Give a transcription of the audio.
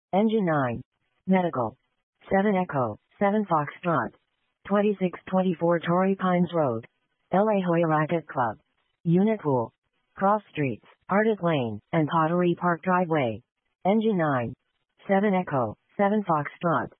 Engine 9. Medical. 7 Echo, 7 Foxtrot. 2624 Torrey Pines Road. La Jolla Racket Club. Unit Pool. Cross Streets, Artist Lane, and Pottery Park Driveway. Engine 9. 7 Echo, 7 Foxtrot.